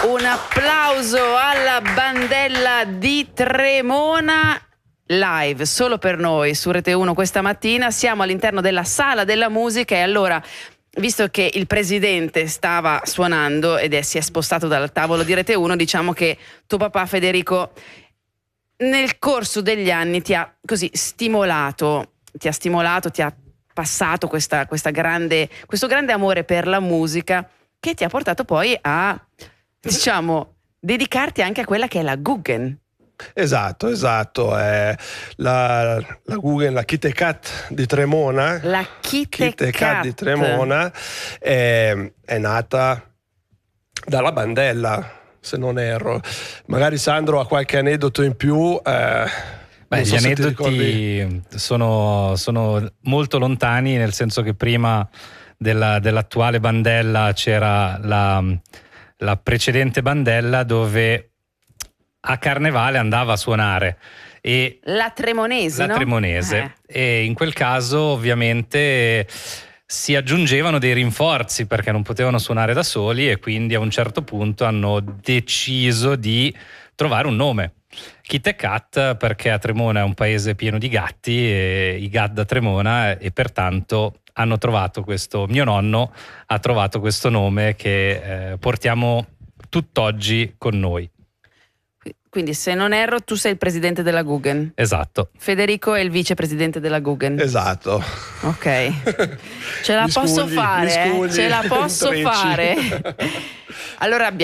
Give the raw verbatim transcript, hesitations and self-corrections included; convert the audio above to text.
Un applauso alla Bandella di Tremona, live solo per noi su Rete uno questa mattina. Siamo all'interno della Sala della Musica e allora, visto che il presidente stava suonando ed è, si è spostato dal tavolo di Rete uno, diciamo che tuo papà Federico nel corso degli anni ti ha così stimolato, ti ha stimolato, ti ha passato questa, questa grande, questo grande amore per la musica che ti ha portato poi a, diciamo, dedicarti anche a quella che è la Guggen. Esatto, esatto. È la, la Guggen, la Kit Kat di Tremona. La Kit Kit Kat di Tremona è, è nata dalla Bandella, se non erro. Magari Sandro ha qualche aneddoto in più. Eh, Beh, so gli aneddoti sono, sono molto lontani, nel senso che prima della, dell'attuale Bandella c'era la, la precedente Bandella dove a Carnevale andava a suonare. E la Tremonese, la no? Tremonese. Eh. E in quel caso ovviamente si aggiungevano dei rinforzi perché non potevano suonare da soli e quindi a un certo punto hanno deciso di trovare un nome. Kit Kat perché a Tremona è un paese pieno di gatti e i gat da Tremona, e pertanto hanno trovato questo, mio nonno ha trovato questo nome che eh, portiamo tutt'oggi con noi. Quindi, se non erro, tu sei il presidente della Guggen. Esatto. Federico è il vicepresidente della Guggen. Esatto. Ok. Ce la Mi posso scugli, fare, mi eh? scugli, Ce la posso intrecci. fare. Allora abbiamo